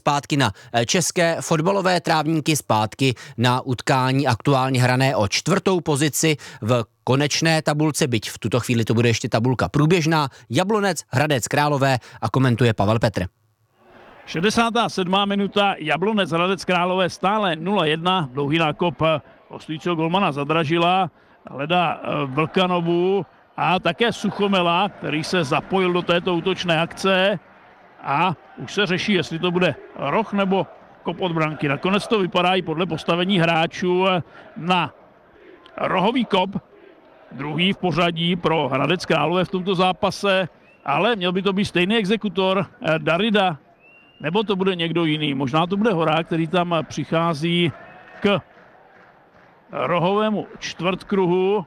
zpátky na české fotbalové trávníky, zpátky na utkání aktuálně hrané o 4. pozici v konečné tabulce, byť v tuto chvíli to bude ještě tabulka průběžná. Jablonec, Hradec Králové a komentuje Pavel Petr. 67. minuta, Jablonec, Hradec Králové stále 0-1, dlouhý nákop hostujícího golmana Zadražila, hledá Vlkanovu a také Suchomela, který se zapojil do této útočné akce a už se řeší, jestli to bude roh nebo kop od branky. Nakonec to vypadá i podle postavení hráčů na rohový kop, druhý v pořadí pro Hradec Králové v tomto zápase, ale měl by to být stejný exekutor Darida, nebo to bude někdo jiný. Možná to bude Horák, který tam přichází k rohovému čtvrtkruhu,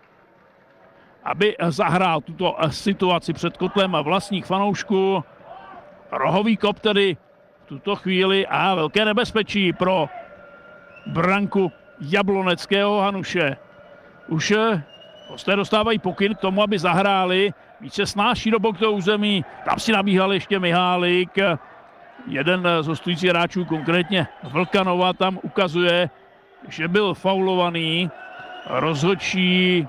aby zahrál tuto situaci před kotlem vlastních fanoušků. Rohový kop tedy v tuto chvíli a velké nebezpečí pro branku jabloneckého Hanuše. Už hosté dostávají pokyn k tomu, aby zahráli. Více snáší do bok toho území. Tam si nabíhal ještě Mihálík. Jeden z hostujících hráčů, konkrétně Vlkanova, tam ukazuje, že byl faulovaný. Rozhodčí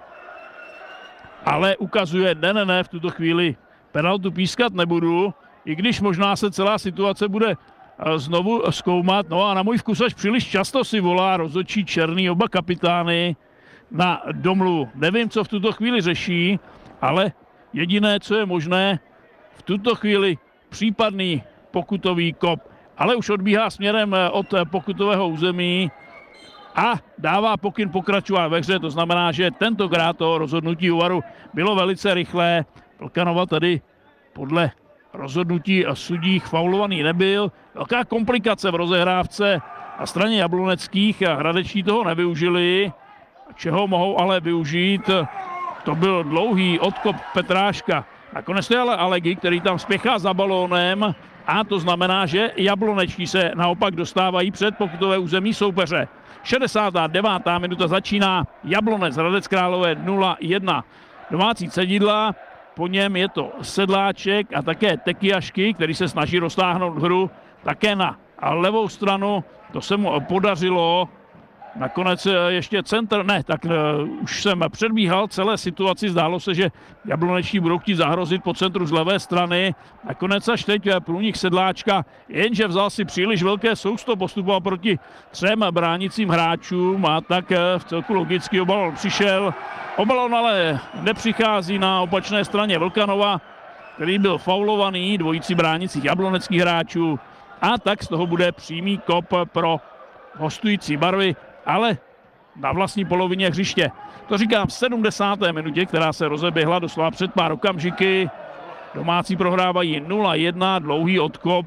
ale ukazuje, ne, v tuto chvíli penaltu pískat nebudu, i když možná se celá situace bude znovu zkoumat. No a na můj vkus až příliš často si volá rozhodčí Černý oba kapitány na domluvu. Nevím, co v tuto chvíli řeší, ale jediné, co je možné, v tuto chvíli případný pokutový kop, ale už odbíhá směrem od pokutového území a dává pokyn pokračovat ve hře. To znamená, že tentokrát to rozhodnutí UVARu bylo velice rychlé. Vlkanova tady podle rozhodnutí sudích faulovaný nebyl. Velká komplikace v rozehrávce na straně jabloneckých. Hradeční toho nevyužili. Čeho mohou ale využít? To byl dlouhý odkop Petráška. Nakonec to je ale Alegi, který tam spěchá za balónem a to znamená, že jablonečtí se naopak dostávají před pokutové území soupeře. 69. minuta začíná Jablonec, Hradec Králové 0-1. Domácí Cedidla, po něm je to Sedláček a také Tekiašky, který se snaží roztáhnout hru také na levou stranu. To se mu podařilo. Nakonec ještě centr, už jsem předbíhal celé situaci, zdálo se, že jabloneční budou chtít zahrozit po centru z levé strany. Nakonec až teď průnik Sedláčka, jenže vzal si příliš velké sousto, postupoval proti 3 bránicím hráčům a tak v celku logicky obalon přišel. Obalon ale nepřichází na opačné straně Vlkanova, který byl faulovaný dvojicí bránicích jabloneckých hráčů a tak z toho bude přímý kop pro hostující barvy, ale na vlastní polovině hřiště. To říkám v 70. minutě, která se rozeběhla doslova před pár okamžiky. Domácí prohrávají 0-1, dlouhý odkop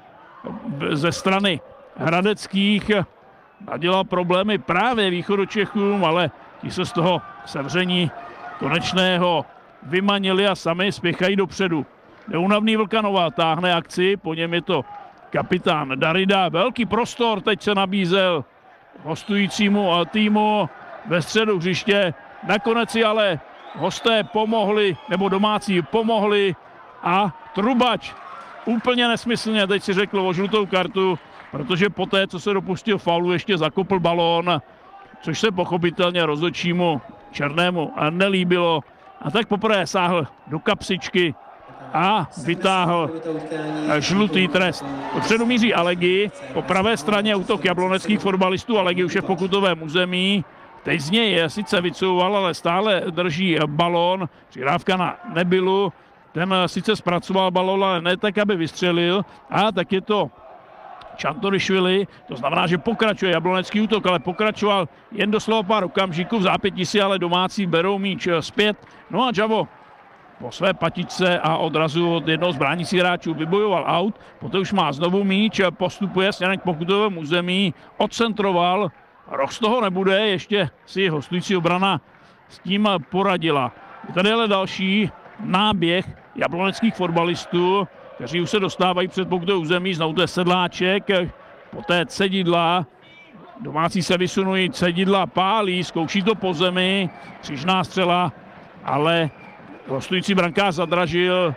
ze strany hradeckých. Nadělal problémy právě Východočechům, ale ti se z toho sevření konečného vymanili a sami spěchají dopředu. Neúnavný Vlkanova táhne akci, po něm je to kapitán Darida. Velký prostor teď se nabízel hostujícímu týmu ve středu hřiště. Nakonec si ale hosté pomohli, nebo domácí pomohli a Trubač úplně nesmyslně teď si řekl o žlutou kartu, protože poté, co se dopustil faulu, ještě zakopl balón, což se pochopitelně rozhodčímu Černému nelíbilo. A tak poprvé sáhl do kapsičky a vytáhl žlutý trest. Dopředu míří Alegi, po pravé straně útok jabloneckých fotbalistů. Alegi už je v pokutovém území. Teď z něj je sice vycouval, ale stále drží balón. Přihrávka na Nebylu. Ten sice zpracoval balón, ale ne tak, aby vystřelil. A tak je to Čantorišvili. To znamená, že pokračuje jablonecký útok, ale pokračoval jen doslova pár okamžiků. V zápětí si ale domácí berou míč zpět. No a Javo po své patičce a odrazu od jednoho z bránících hráčů vybojoval out, poté už má znovu míč, postupuje směrem k pokutovému území, odcentroval, roh z toho nebude, ještě si hostující obrana s tím poradila. Je tady ale další náběh jabloneckých fotbalistů, kteří už se dostávají před pokutové území, znovu to je Sedláček, poté Cedidla, domácí se vysunují, Cedidla pálí, zkouší to po zemi, křižná střela, ale hostující brankář Zadražil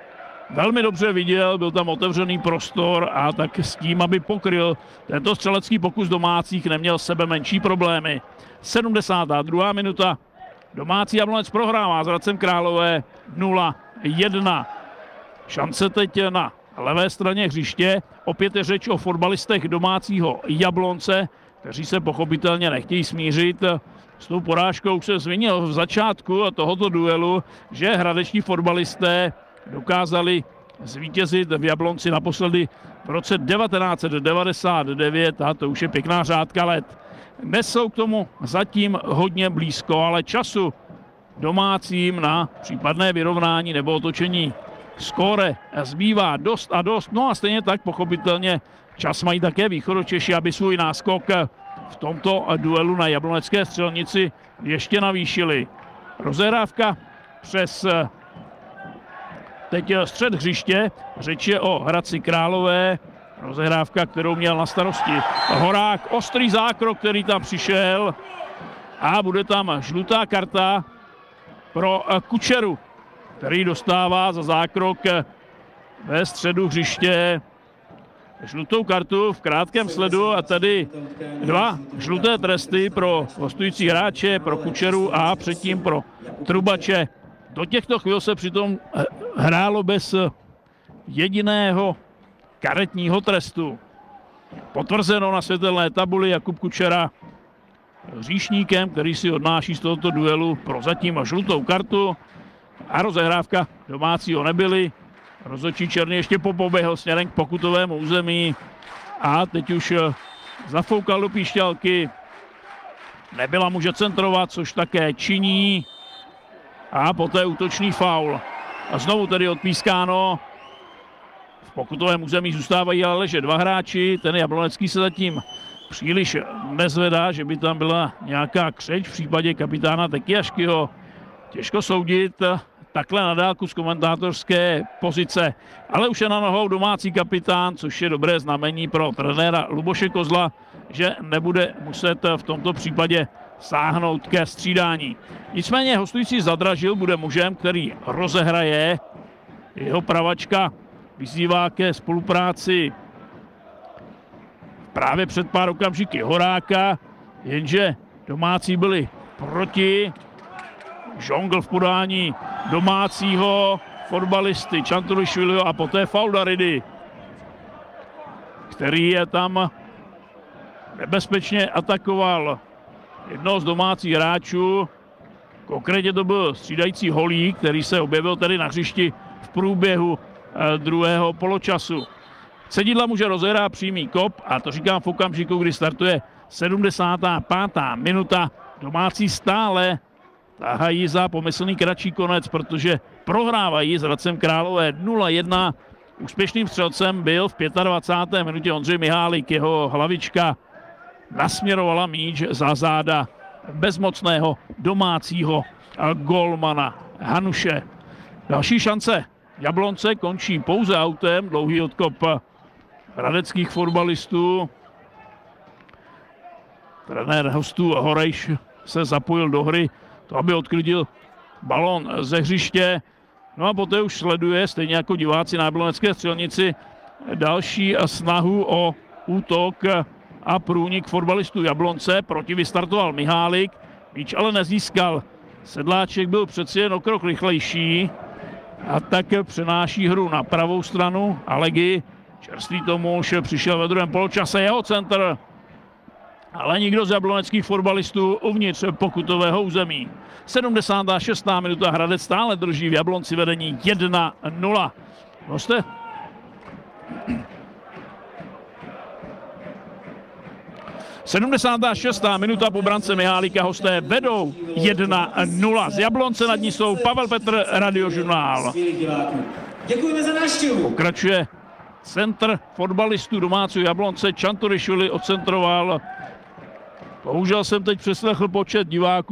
velmi dobře viděl, byl tam otevřený prostor a tak s tím, aby pokryl tento střelecký pokus domácích, neměl sebe menší problémy. 72. minuta. Domácí Jablonec prohrává s Hradcem Králové 0-1. Šance teď na levé straně hřiště. Opět je řeč o fotbalistech domácího Jablonce, kteří se pochopitelně nechtějí smířit s tou porážkou. Se zmínil v začátku tohoto duelu, že hradeční fotbalisté dokázali zvítězit v Jablonci naposledy v roce 1999 a to už je pěkná řádka let. Dnes jsou k tomu zatím hodně blízko, ale času domácím na případné vyrovnání nebo otočení skóre zbývá dost a dost. No a stejně tak pochopitelně čas mají také Východočeši, aby svůj náskok v tomto duelu na jablonecké střelnici ještě navýšili. Rozehrávka přes teď střed hřiště, řeč je o Hradci Králové, rozehrávka, kterou měl na starosti Horák, ostrý zákrok, který tam přišel a bude tam žlutá karta pro Kučeru, který dostává za zákrok ve středu hřiště žlutou kartu v krátkém sledu a tady 2 žluté tresty pro hostující hráče, pro Kučeru a předtím pro Trubače. Do těchto chvíl se přitom hrálo bez jediného karetního trestu. Potvrzeno na světelné tabuli Jakub Kučera hříšníkem, který si odnáší z tohoto duelu prozatím žlutou kartu a rozehrávka domácího nebyly. Rozhodčí Černý ještě popoběhl směrem k pokutovému území a teď už zafoukal do píšťalky. Nebyla může centrovat, což také činí. A poté útočný faul. A znovu tedy odpískáno. V pokutovém území zůstávají ale ležet 2 hráči. Ten jablonecký se zatím příliš nezvedá, že by tam byla nějaká křeč v případě kapitána Tekiaškyho. Těžko soudit takhle na dálku z komentátorské pozice. Ale už je na nohou domácí kapitán, což je dobré znamení pro trenéra Luboše Kozla, že nebude muset v tomto případě sáhnout ke střídání. Nicméně hostující Zadražil bude mužem, který rozehraje. Jeho pravačka vyzývá ke spolupráci právě před pár okamžiky Horáka, jenže domácí byli proti. Žongl v podání domácího fotbalisty Čanturišviliho a poté faul Daridy, který je tam nebezpečně atakoval jednoho z domácích hráčů. Konkrétně to byl střídající Holík, který se objevil tady na hřišti v průběhu druhého poločasu. Cedidla může rozehrát přímý kop a to říkám v okamžiku, kdy startuje 75. minuta. Domácí stále tahají za pomyslný kratší konec, protože prohrávají s Hradcem Králové 0-1. Úspěšným střelcem byl v 25. minutě Ondřej Mihálik. Jeho hlavička nasměrovala míč za záda bezmocného domácího golmana Hanuše. Další šance Jablonce končí pouze autem. Dlouhý odkop hradeckých fotbalistů. Trenér hostů Horejš se zapojil do hry, to aby odklidil balón ze hřiště. No a poté už sleduje, stejně jako diváci na jablonecké střelnici, další snahu o útok a průnik fotbalistů Jablonce. Proti vystartoval Mihálik, míč ale nezískal. Sedláček byl přeci jen o krok rychlejší a tak přenáší hru na pravou stranu. Alegy, čerstvý Tomuš, přišel ve druhém poločase, jeho centr, ale nikdo z jabloneckých fotbalistů uvnitř pokutového území. 76. minuta, Hradec stále drží v Jablonci vedení 1-0. Hosté. Sedmdesátá šestá minuta, po brance Mihálika hosté vedou 1-0. Z Jablonce nad ní jsou Pavel Petr, Radiožurnál. Děkujeme za návštěvu. Pokračuje centr fotbalistů domácího Jablonce. Čanturišvili odcentroval. Bohužel jsem teď přeslechl počet diváků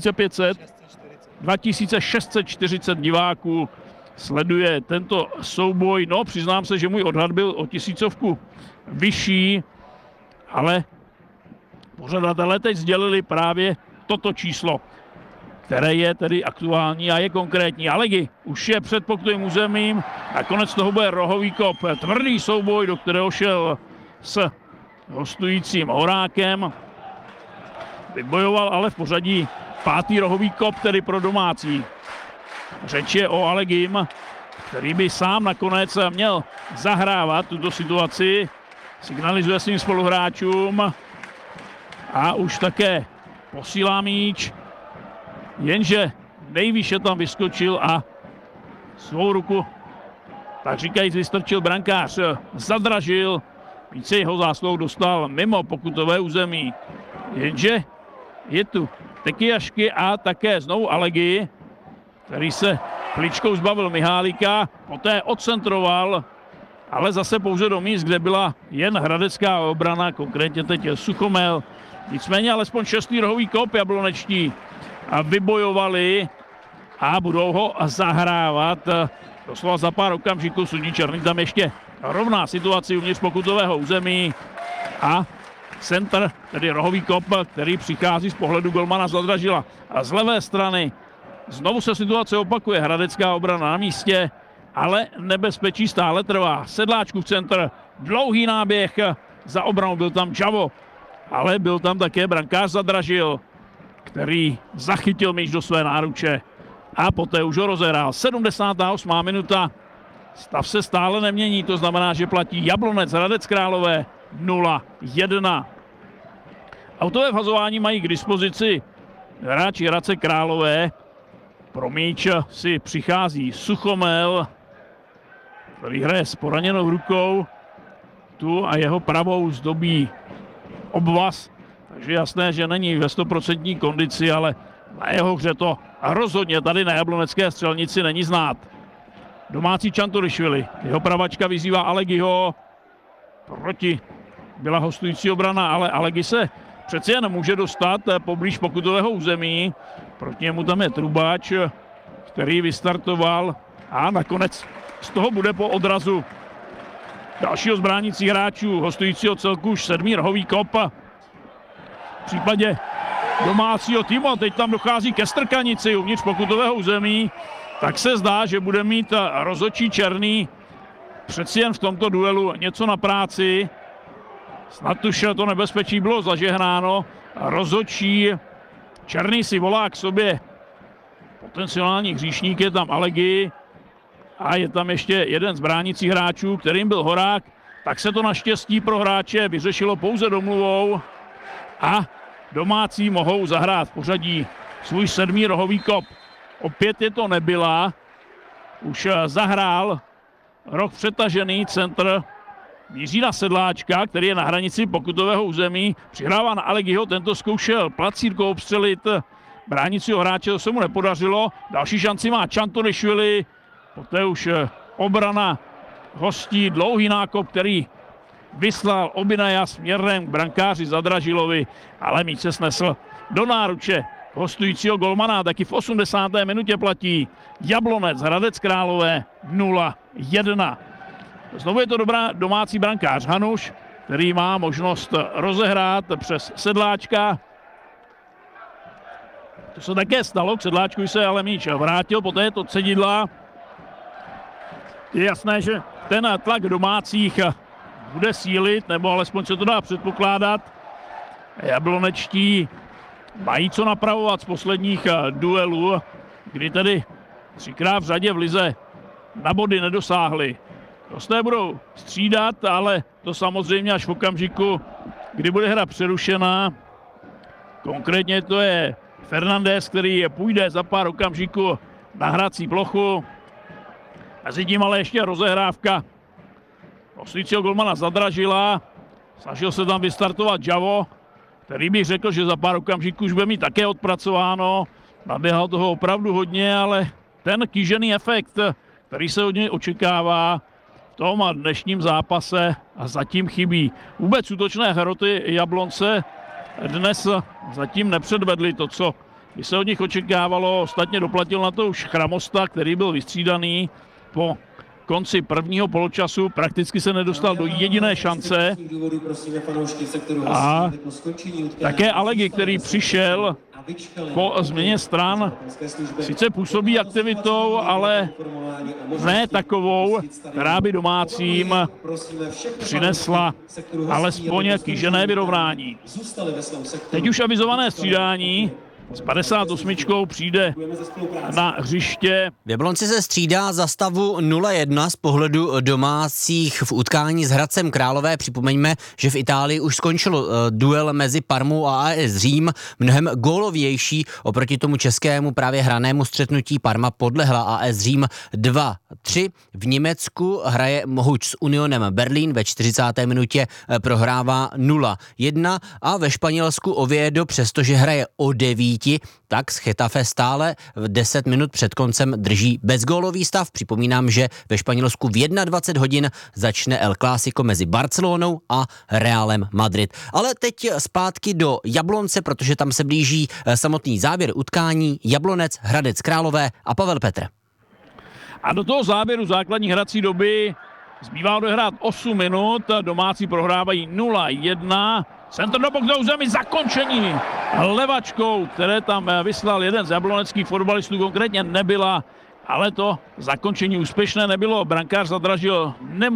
2640 diváků sleduje tento souboj. No, přiznám se, že můj odhad byl o 1000 vyšší, ale pořadatelé teď sdělili právě toto číslo, které je tedy aktuální a je konkrétní. Alegi už je před pokojím územím a konec toho bude rohový kop. Tvrdý souboj, do kterého šel s hostujícím Horákem. Vybojoval ale v pořadí 5. rohový kop, tedy pro domácí. Řeč je o Alegim, který by sám nakonec měl zahrávat tuto situaci. Signalizuje svým spoluhráčům a už také posílá míč, jenže nejvýše tam vyskočil a svou ruku, tak říkajíc, vystrčil brankář, zadražil, více jeho zásluh dostal mimo pokutové území, jenže je tu Tekijašky a také znovu Alegi, který se kličkou zbavil Mihálika, poté odcentroval, ale zase pouze do míst, kde byla jen hradecká obrana, konkrétně teď Suchomel. Nicméně alespoň 6. rohový kop jablonečtí a vybojovali a budou ho zahrávat. Doslova za pár okamžiků sudí Černý tam ještě rovná situaci uvnitř pokutového území a center, tedy rohový kop, který přichází z pohledu golmana Zadražila. A z levé strany znovu se situace opakuje, hradecká obrana na místě, ale nebezpečí stále trvá. Sedláčkův centr, dlouhý náběh, za obranou byl tam Čavo, ale byl tam také brankář Zadražil, který zachytil míč do své náruče a poté už ho rozehrál. 78. minuta, stav se stále nemění, to znamená, že platí Jablonec Hradec Králové 0-1. Autové vhazování mají k dispozici hráči Hradce Králové. Pro míč si přichází Suchomel, který hraje s poraněnou rukou. Tu a jeho pravou zdobí obvaz, takže jasné, že není ve 100% kondici, ale na jeho hře to rozhodně tady na jablonecké střelnici není znát. Domácí Čanturišvili, jeho pravačka vyzývá Alegiho, proti byla hostující obrana, ale Alegi se přeci jen může dostat poblíž pokutového území. Proti němu tam je Trubač, který vystartoval a nakonec z toho bude po odrazu dalšího z bránících hráčů hostujícího celku už 7. rohový kop. V případě domácího týmu, a teď tam dochází ke strkanici uvnitř pokutového území, tak se zdá, že bude mít rozhodčí Černý přeci jen v tomto duelu něco na práci. Snad už to nebezpečí bylo zažehnáno. Rozhodčí Černý si volá k sobě potenciální hříšník, je tam Alegi a je tam ještě jeden z bránících hráčů, kterým byl Horák. Tak se to naštěstí pro hráče vyřešilo pouze domluvou a domácí mohou zahrát v pořadí svůj 7. rohový kop. Opět je to Nebyla, už zahrál roh přetažený centr, míří na Sedláčka, který je na hranici pokutového území, přihrává na Alegiho, tento zkoušel placírkou obstřelit bránícího hráče, to se mu nepodařilo. Další šanci má Čanturišvili, poté už obrana hostí, dlouhý nákop, který vyslal Obinaja směrem k brankáři Zadražilovi, ale míč se snesl do náruče hostujícího golmana. Taky v 80. minutě platí Jablonec Hradec Králové 0-1. Znovu je to domácí brankář Hanuš, který má možnost rozehrát přes Sedláčka. To se také stalo, k Sedláčku se ale míč vrátil, poté je to Cedidla. Je jasné, že ten tlak domácích bude sílit, nebo alespoň se to dá předpokládat. Jablonečtí mají co napravovat z posledních duelů, kdy tedy 3krát v řadě v lize na body nedosáhli. Hosté budou střídat, ale to samozřejmě až v okamžiku, kdy bude hra přerušená. Konkrétně to je Fernandez, který půjde za pár okamžiků na hrací plochu. Mezi tím ale ještě rozehrávka hostujícího golmana Zadražila. Snažil se tam vystartovat Javo, který bych řekl, že za pár okamžiků už bude mít také odpracováno. Naběhal toho opravdu hodně, ale ten kýžený efekt, který se od něj očekává v tom dnešním zápase, a zatím chybí. Vůbec útočné hroty Jablonce dnes zatím nepředvedli to, co by se od nich očekávalo. Ostatně doplatil na to už Chramosta, který byl vystřídaný po konci prvního poločasu, prakticky se nedostal do jediné šance. A také Alegi, který přišel po změně stran, sice působí aktivitou, ale ne takovou, která by domácím přinesla alespoň kýžené vyrovnání. Teď už avizované střídání s 58 přijde na hřiště. V Jablonci se střídá za stavu 0-1 z pohledu domácích v utkání s Hradcem Králové. Připomeňme, že v Itálii už skončil duel mezi Parmou a AS Řím, mnohem gólovější oproti tomu českému právě hranému střetnutí. Parma podlehla AS Řím 2-3. V Německu hraje Mohuč s Unionem Berlín, ve 40. minutě prohrává 0-1 a ve Španělsku Oviedo, přestože hraje o 9, tak z Getafe stále v 10 minut před koncem drží bezgólový stav. Připomínám, že ve Španělsku v 21 hodin začne El Clásico mezi Barcelonou a Realem Madrid. Ale teď zpátky do Jablonce, protože tam se blíží samotný závěr utkání Jablonec, Hradec Králové a Pavel Petr. A do toho závěru základní hrací doby zbývá odehrát 8 minut, domácí prohrávají 0-1. Centr do box do území, zakončení levačkou, které tam vyslal jeden z jabloneckých fotbalistů, konkrétně Nebyla, ale to zakončení úspěšné nebylo. Brankář Zadražil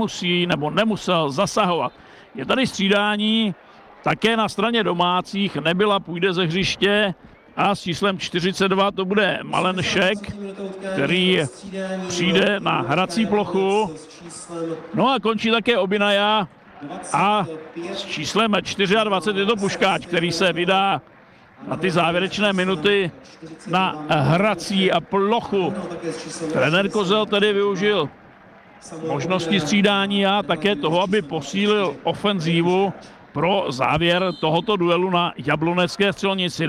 nemusel zasahovat. Je tady střídání také na straně domácích. Nebyla půjde ze hřiště a s číslem 42 to bude Malenšek, který přijde na hrací plochu. No a končí také Obinaja a s číslem 24 je to Puškáč, který se vydá na ty závěrečné minuty na hrací plochu. Trenér Kozel tedy využil možnosti střídání a také toho, aby posílil ofenzívu pro závěr tohoto duelu na Jablonecké střelnici.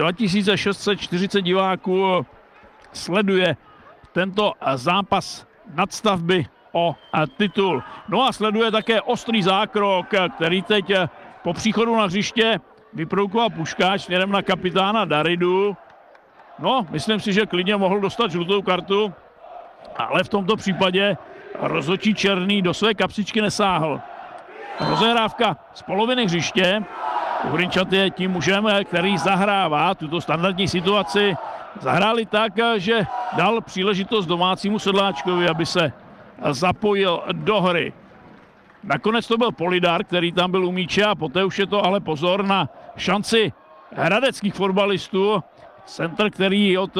2640 diváků sleduje tento zápas nadstavby o titul. No a sleduje také ostrý zákrok, který teď po příchodu na hřiště vyprodukoval Puškáč směrem na kapitána Daridu. No, myslím si, že klidně mohl dostat žlutou kartu, ale v tomto případě rozhodčí Černý do své kapsičky nesáhl. Rozehrávka z poloviny hřiště. Uhrinčat je tím mužem, který zahrává tuto standardní situaci. Zahráli tak, že dal příležitost domácímu sedláčkovi, aby se zapojil do hry. Nakonec to byl Polidar, který tam byl u míče a poté už je to ale pozor na šanci hradeckých fotbalistů. Centr, který od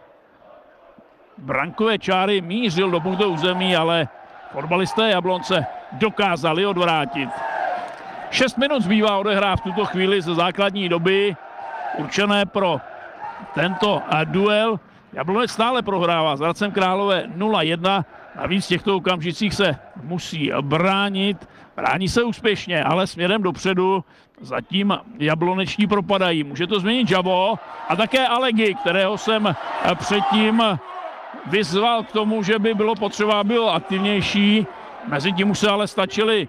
brankové čáry mířil do punktu území, ale fotbalisté Jablonce dokázali odvrátit. 6 minut zbývá odehrát v tuto chvíli ze základní doby určené pro tento duel. Jablonec stále prohrává s Hradcem Králové 0-1. Navíc v těchto okamžicích se musí bránit. Brání se úspěšně, ale směrem dopředu zatím jablonečtí propadají. Může to změnit Jabo a také Alegi, kterého jsem předtím vyzval k tomu, že by bylo potřeba, byl aktivnější. Mezitím už se ale stačili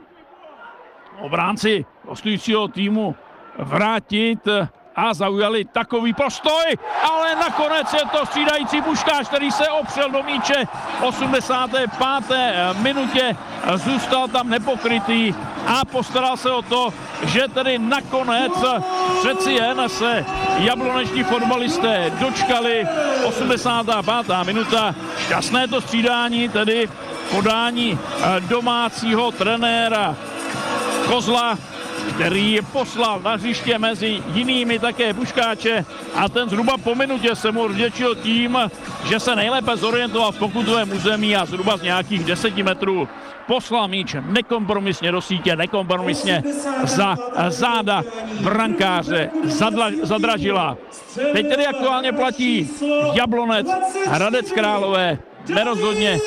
obránci hostujícího týmu vrátit a zaujali takový postoj, ale nakonec je to střídající Puškáč, který se opřel do míče v 85. minutě, zůstal tam nepokrytý a postaral se o to, že tedy nakonec přeci jen se jabloneční fotbalisté dočkali. 85. minuta, šťastné to střídání, tedy podání domácího trenéra Kozla, který poslal na hřiště mezi jinými také Puškáče a ten zhruba po minutě se mu vděčil tím, že se nejlépe zorientoval v pokutovém území a zhruba z nějakých 10 metrů poslal míč nekompromisně do sítě, nekompromisně za záda brankáře Zadražila. Teď tedy aktuálně platí Jablonec, Hradec Králové, nerozhodně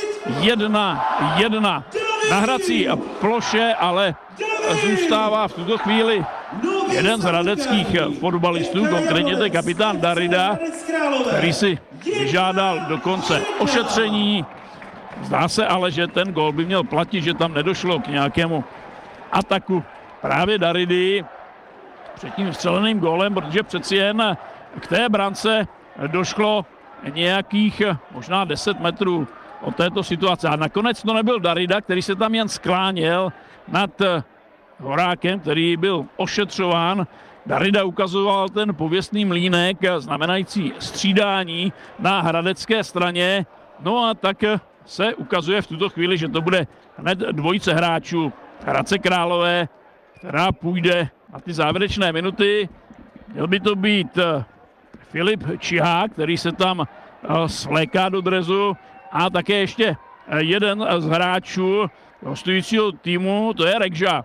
1-1 na hrací ploše, ale zůstává v tuto chvíli jeden z hradeckých fotbalistů, konkrétně to je kapitán Darida, který si vyžádal dokonce ošetření. Zdá se ale, že ten gól by měl platit, že tam nedošlo k nějakému ataku právě Daridy před tím vstřeleným gólem, protože přeci jen k té brance došlo nějakých možná 10 metrů od této situace. A nakonec to nebyl Darida, který se tam jen skláněl nad Horákem, který byl ošetřován. Darida ukazoval ten pověstný mlýnek, znamenající střídání na hradecké straně. No a tak se ukazuje v tuto chvíli, že to bude hned dvojice hráčů Hradce Králové, která půjde na ty závěrečné minuty. Měl by to být Filip Čihák, který se tam svléká do drezu, a také ještě jeden z hráčů hostujícího týmu, to je Rekža.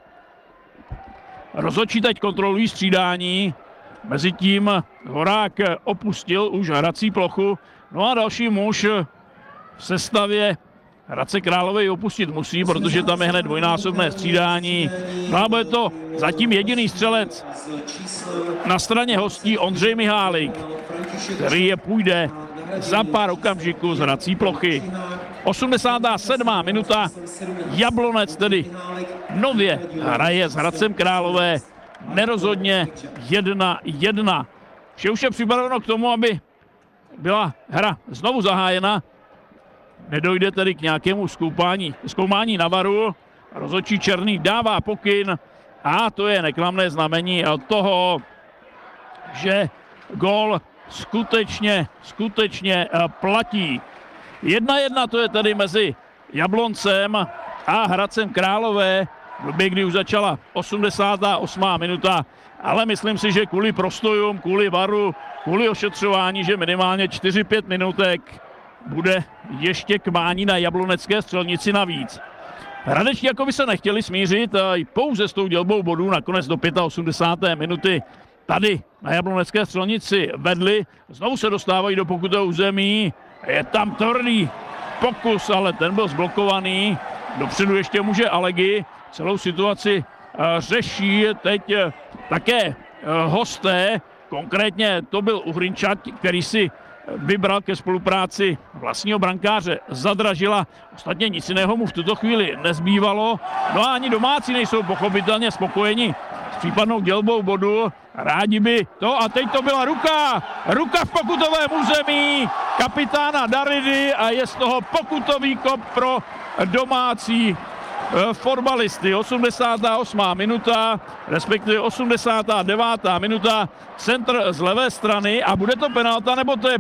Rozhodčí teď kontrolují střídání, mezitím Horák opustil už hrací plochu, no a další muž v sestavě Hradce Králové opustit musí, protože tam je hned dvojnásobné střídání. No a bude to zatím jediný střelec na straně hostí Ondřej Mihálik, který je půjde za pár okamžiků z hrací plochy. 87. minuta, Jablonec tedy nově hraje s Hradcem Králové nerozhodně 1-1. Vše už je připraveno k tomu, aby byla hra znovu zahájena. Nedojde tedy k nějakému zkoumání na varu. Rozhodčí Černý dává pokyn a to je neklamné znamení toho, že gól skutečně platí. 1-1 to je tedy mezi Jabloncem a Hradcem Králové v době, kdy už začala 88. minuta, ale myslím si, že kvůli prostojům, kvůli varu, kvůli ošetřování, že minimálně 4-5 minutek bude ještě k mání na jablonecké střelnici navíc. Hradečtí jako by se nechtěli smířit pouze s tou dělbou bodů, nakonec do 85. minuty tady na jablonecké střelnici vedli, znovu se dostávají do pokutového území, je tam tvrdý pokus, ale ten byl zblokovaný, dopředu ještě může Alegi, celou situaci řeší teď také hosté, konkrétně to byl Uhrinčat, který si vybral ke spolupráci vlastního brankáře Zadražila. Ostatně nic jiného mu v tuto chvíli nezbývalo. No a ani domácí nejsou pochopitelně spokojeni s případnou dělbou bodu. Rádi by to, a teď to byla ruka v pokutovém území kapitána Daridy a je z toho pokutový kop pro domácí fotbalisty. 88. minuta, respektive 89. minuta, centr z levé strany a bude to penalta, nebo to je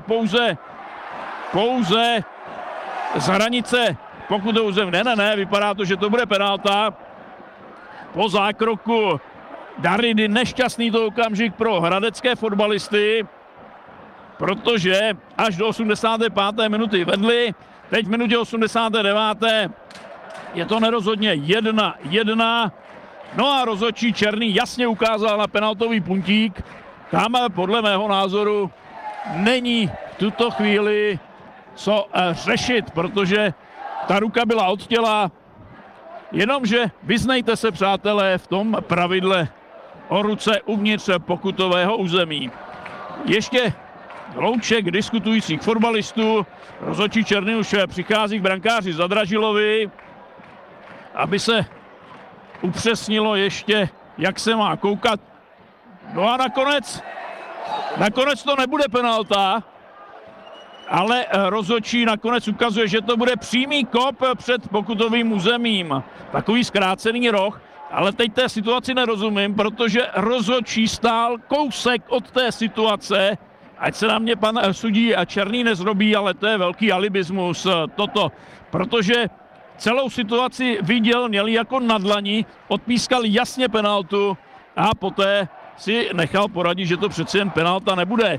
pouze z hranice pokutového území. Ne, vypadá to, že to bude penalta. Po zákroku Daridy nešťastný to okamžik pro hradecké fotbalisty, protože až do 85. minuty vedli, teď v minutě 89. je to nerozhodně 1-1. No a rozhodčí Černý jasně ukázal na penaltový puntík. Tam podle mého názoru není v tuto chvíli co řešit, protože ta ruka byla od těla. Jenomže vyznejte se, přátelé, v tom pravidle o ruce uvnitř pokutového území. Ještě hlouček diskutujících fotbalistů. Rozhodčí Černý už přichází k brankáři Zadražilovi, aby se upřesnilo ještě, jak se má koukat. No a nakonec to nebude penalta, ale rozhodčí nakonec ukazuje, že to bude přímý kop před pokutovým územím. Takový zkrácený roh, ale teď té situaci nerozumím, protože rozhodčí stál kousek od té situace. Ať se na mě pan sudí Černý nezrobí, ale to je velký alibismus toto, protože celou situaci viděl, měl jako na dlani, odpískal jasně penaltu a poté si nechal poradit, že to přeci jen penalta nebude.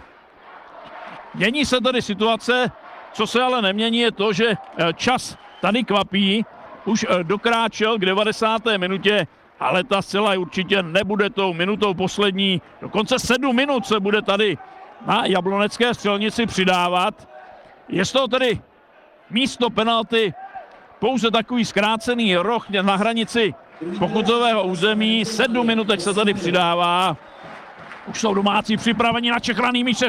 Mění se tady situace, co se ale nemění, je to, že čas tady kvapí, už dokráčel k 90. minutě, ale ta zcela určitě nebude tou minutou poslední. Dokonce 7 minut se bude tady na jablonecké střelnici přidávat. Je z toho tedy místo penalty pouze takový zkrácený roh na hranici pokutového území. 7 minutek se tady přidává. Už jsou domácí připraveni na čechraný míč,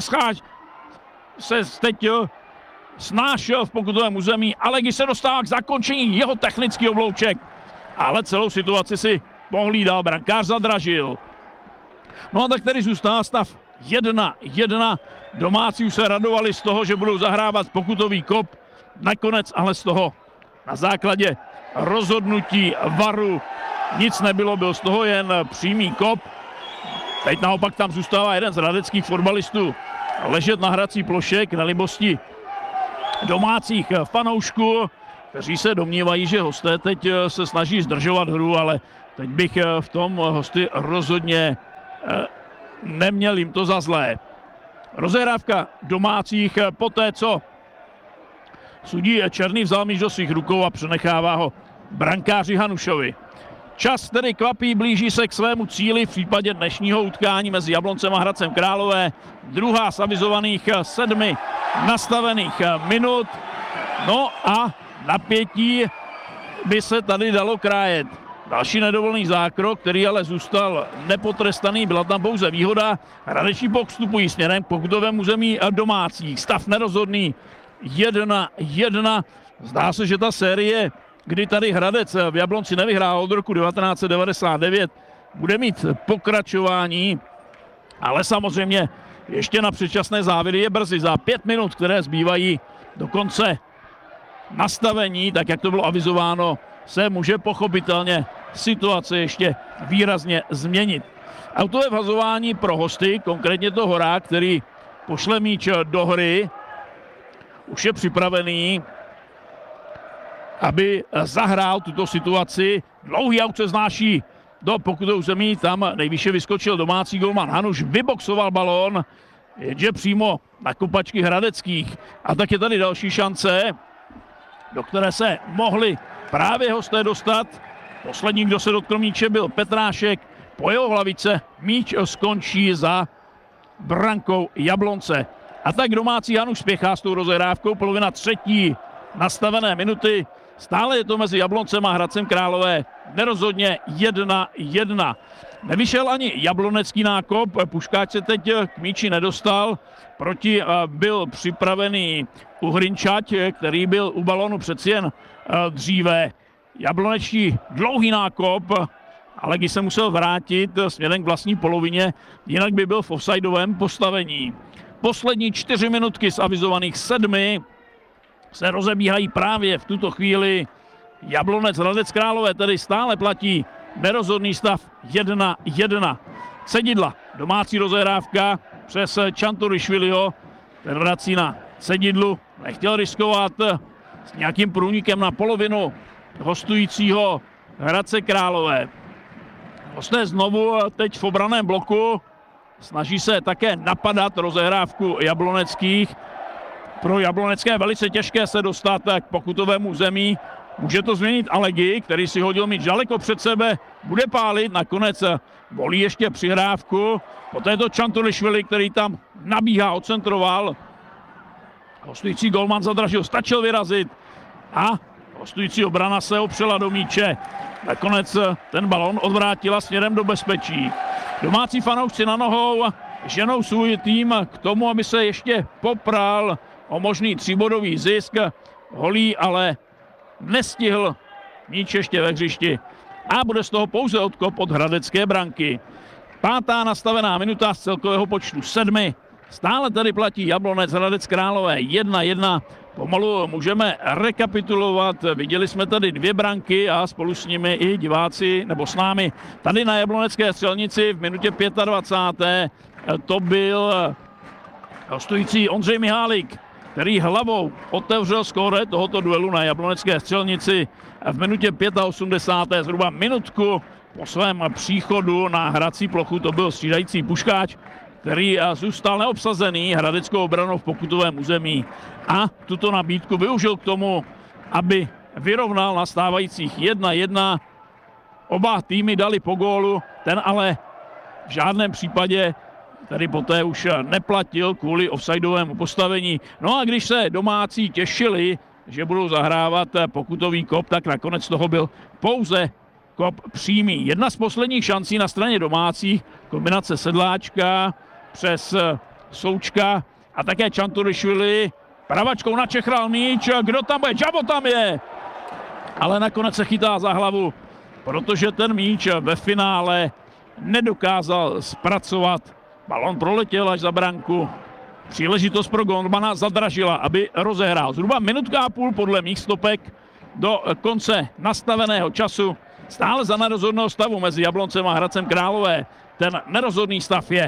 se teď snášel v pokutovém území, ale když se dostává k zakončení jeho technický oblouček, ale celou situaci si pohlídal brankář Zadražil. No a tak tady zůstává stav 1-1. Domácí už se radovali z toho, že budou zahrávat pokutový kop Nakonec ale z toho na základě rozhodnutí VARu nic nebylo, byl z toho jen přímý kop. Teď naopak tam zůstává jeden z hradeckých fotbalistů ležet na hrací ploše k nelibosti domácích fanoušků, kteří se domnívají, že hosté teď se snaží zdržovat hru, ale teď bych v tom hosty rozhodně neměl jim to za zlé. Rozehrávka domácích poté, co sudí Černý vzal míč do svých rukou a přenechává ho brankáři Hanušovi. Čas tedy kvapí, blíží se k svému cíli v případě dnešního utkání mezi Jabloncem a Hradcem Králové. Druhá z avizovaných 7 nastavených minut. No a napětí by se tady dalo krájet. Další nedovolený zákrok, který ale zůstal nepotrestaný, byla tam pouze výhoda. Hradeční postupují směrem k pokutovému území domácích. Stav nerozhodný 1-1. Zdá se, že ta série, kdy tady Hradec v Jablonci nevyhrál od roku 1999, bude mít pokračování, ale samozřejmě ještě na předčasné závěry je brzy. Za 5 minut, které zbývají do konce nastavení, tak jak to bylo avizováno, se může pochopitelně situace ještě výrazně změnit. Autové vhazování pro hosty, konkrétně to Horák, který pošle míč do hry, už je připravený, aby zahrál tuto situaci. Dlouhý aut se znáší do pokutového území, tam nejvýše vyskočil domácí golman Hanuš, vyboxoval balón, jenže přímo na kopačky hradeckých. A tak je tady další šance, do které se mohli právě hosté dostat. Poslední, kdo se dotkl míče, byl Petrášek. Po jeho hlavice míč skončí za brankou Jablonce. A tak domácí Hanuš spěchá s tou rozehrávkou, polovina třetí nastavené minuty. Stále je to mezi Jabloncem a Hradcem Králové nerozhodně 1-1. Nevyšel ani jablonecký nákop, Puškáč se teď k míči nedostal, proti byl připravený Uhrinčať, který byl u balonu přeci jen dříve. Jablonečtí dlouhý nákop, ale když se musel vrátit směrem k vlastní polovině, jinak by byl v offsideovém postavení. Poslední 4 minutky z avizovaných 7 se rozebíhají právě v tuto chvíli. Jablonec Hradec Králové tedy stále platí nerozhodný stav 1-1. Cedidla, domácí rozehrávka přes Čanturišviliho, ten vrací na Cedidlu, nechtěl riskovat s nějakým průnikem na polovinu hostujícího Hradce Králové. Hosté znovu teď v obraném bloku, snaží se také napadat rozehrávku jabloneckých. Pro Jablonecké je velice těžké se dostat k pokutovému území. Může to změnit Alegy, který si hodil míč daleko před sebe, bude pálit, nakonec volí ještě přihrávku. Poté to Čanturišvili, který tam nabíhá, ocentroval. Hostující golman Zadražil stačil vyrazit a hostující obrana se opřela do míče. Nakonec ten balon odvrátila směrem do bezpečí. Domácí fanoušci na nohou ženou svůj tým k tomu, aby se ještě popral o možný 3bodový zisk. Holý ale nestihl míč ještě ve hřišti a bude z toho pouze odkop od hradecké branky. 5. nastavená minuta z celkového počtu 7. Stále tady platí Jablonec Hradec Králové 1-1. Pomalu můžeme rekapitulovat. Viděli jsme tady 2 branky a spolu s nimi i diváci, nebo s námi tady na Jablonecké střelnici v minutě 25. To byl hostující Ondřej Mihálik, který hlavou otevřel skóre tohoto duelu na Jablonecké střelnici v minutě 85. Zhruba minutku po svém příchodu na hrací plochu. To byl střídající Puškáč, který zůstal neobsazený hradeckou obranou v pokutovém území a tuto nabídku využil k tomu, aby vyrovnal na stávajících 1-1. Oba týmy dali po gólu, ten ale v žádném případě tady poté už neplatil kvůli offsideovému postavení. No a když se domácí těšili, že budou zahrávat pokutový kop, tak nakonec toho byl pouze kop přímý. Jedna z posledních šancí na straně domácích, kombinace Sedláčka přes Součka a také Čanturišvili. Pravačkou načechral míč, kdo tam bude? Džabo tam je! Ale nakonec se chytá za hlavu, protože ten míč ve finále nedokázal zpracovat. Balon proletěl až za branku příležitost pro golmana Zadražila, aby rozehrál. Zhruba minutka a půl podle mých stopek do konce nastaveného času. Stále za nerozhodného stavu mezi Jabloncem a Hradcem Králové. Ten nerozhodný stav je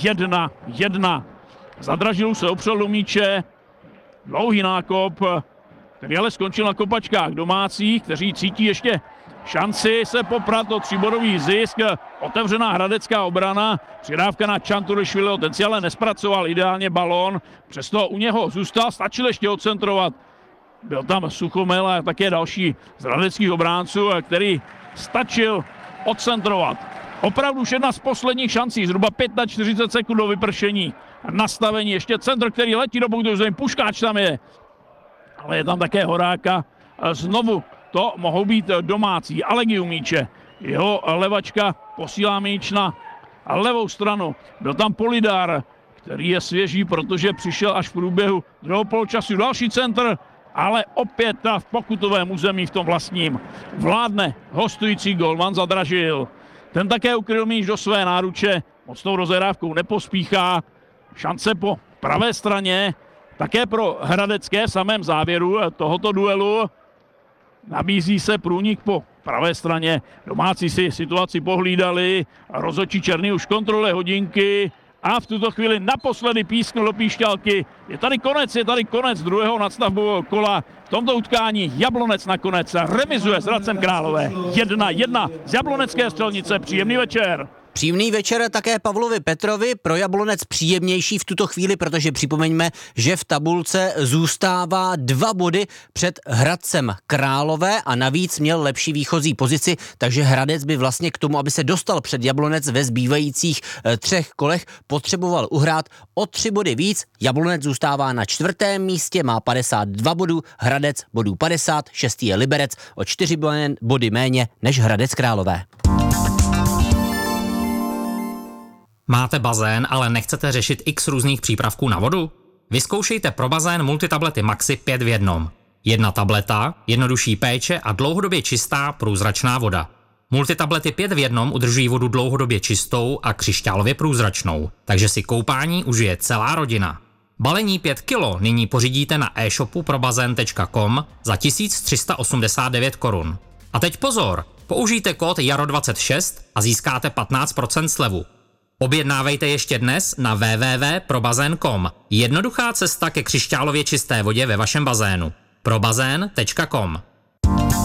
1-1. Zadražilu se opřel do míče. Dlouhý nákop, který ale skončil na kopačkách domácích, kteří cítí ještě šanci se poprat o 3bodový zisk. Otevřená hradecká obrana, přidávka na Čanturishviliho, ten si ale nespracoval ideálně balón, přesto u něho zůstal, stačil ještě odcentrovat. Byl tam Suchomel a také další z hradeckých obránců, který stačil odcentrovat. Opravdu už jedna z posledních šancí, zhruba 45 sekund do vypršení. Nastavení, ještě centr, který letí do pokutového zóny, Puškáč tam je. Ale je tam také Horáka. Znovu to mohou být domácí. Alegi u míče. Jeho levačka posílá míč na levou stranu. Byl tam Polidar, který je svěží, protože přišel až v průběhu druhého poločasu. Další centr, ale opět v pokutovém území v tom vlastním. Vládne hostující golman Zadražil. Ten také ukryl míč do své náruče. Moc tou rozehrávkou nepospíchá. Šance po pravé straně. Také pro hradecké v samém závěru tohoto duelu. Nabízí se průnik po pravé straně. Domácí si situaci pohlídali. Rozhodčí Černý už kontroluje hodinky. A v tuto chvíli naposledy písknul do píšťalky. Je tady konec druhého nadstavbového kola. V tomto utkání Jablonec nakonec remizuje s Hradcem Králové. 1-1 z jablonecké Střelnice. Příjemný večer. Příjemný večer také Pavlovi Petrovi, pro Jablonec příjemnější v tuto chvíli, protože připomeňme, že v tabulce zůstává 2 body před Hradcem Králové a navíc měl lepší výchozí pozici, takže Hradec by vlastně k tomu, aby se dostal před Jablonec ve zbývajících 3 kolech, potřeboval uhrát o 3 body víc. Jablonec zůstává na 4. místě, má 52 bodů, Hradec bodů 50, 6. je Liberec o 4 body méně než Hradec Králové. Máte bazén, ale nechcete řešit x různých přípravků na vodu? Vyzkoušejte pro bazén multitablety Maxi 5 v 1. 1 tableta, jednodušší péče a dlouhodobě čistá průzračná voda. Multitablety 5 v 1 udržují vodu dlouhodobě čistou a křišťálově průzračnou, takže si koupání užije celá rodina. Balení 5 kg nyní pořídíte na e-shopu probazén.com za 1389 korun. A teď pozor, použijte kód JARO26 a získáte 15% slevu. Objednávejte ještě dnes na www.probazén.com. Jednoduchá cesta ke křišťálově čisté vodě ve vašem bazénu. probazén.com